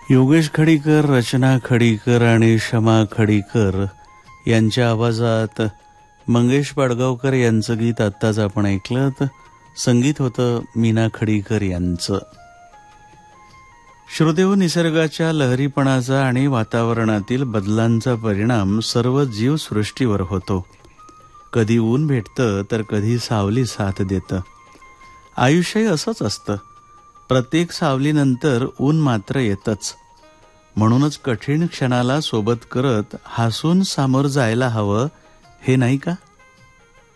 योगेश खडीकर, रचना खडीकर आणि शमा खडीकर यांच्या आवाजात मंगेश पाडगावकर यांचं गीत आत्ताच आपण ऐकलं. तर संगीत होतं मीना खडीकर यांचं. श्रोतेहो, निसर्गाच्या लहरीपणाचा आणि वातावरणातील बदलांचा परिणाम सर्व जीवसृष्टीवर होतो. कधी ऊन भेटतं तर कधी सावली साथ देतं. आयुष्यही असंच असतं. प्रत्येक सावलीनंतर ऊन मात्र येतच. म्हणूनच कठीण क्षणाला सोबत करत हसून सामोरं जायला हवं, हे नाही का?